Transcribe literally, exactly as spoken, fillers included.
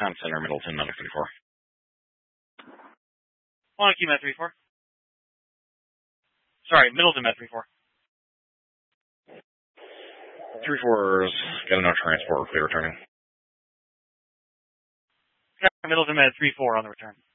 Town Center, Middleton, Medic three four. Monarchy Med three four. Sorry, Middleton Med three four. three fours, got a no transport, clear returning. Middleton Med three four on the return.